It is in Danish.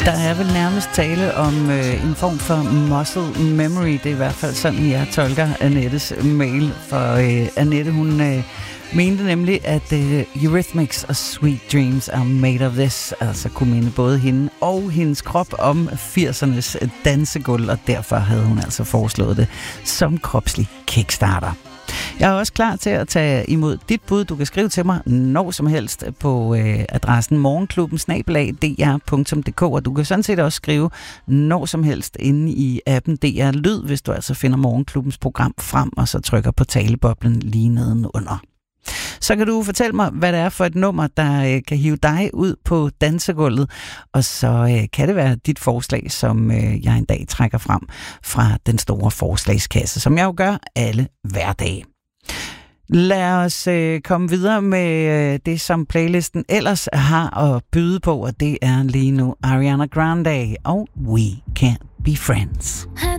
Der er vel nærmest tale om en form for muscle memory. Det er i hvert fald sådan, jeg tolker Annettes mail. For Annette, hun mente nemlig, at Eurythmics og Sweet Dreams are made of this. Altså kunne minde både hende og hendes krop om 80'ernes dansegulv, og derfor havde hun altså foreslået det som kropslig kickstarter. Jeg er også klar til at tage imod dit bud. Du kan skrive til mig når som helst på adressen morgenklubben@dr.dk, og du kan sådan set også skrive når som helst inde i appen DR Lyd, hvis du altså finder Morgenklubbens program frem, og så trykker på taleboblen lige nedenunder. Så kan du fortælle mig, hvad det er for et nummer, der kan hive dig ud på dansegulvet, og så kan det være dit forslag, som jeg en dag trækker frem fra den store forslagskasse, som jeg jo gør alle hverdage. Lad os komme videre med det, som playlisten ellers har at byde på, og det er lige nu Ariana Grande og We Can't Be Friends.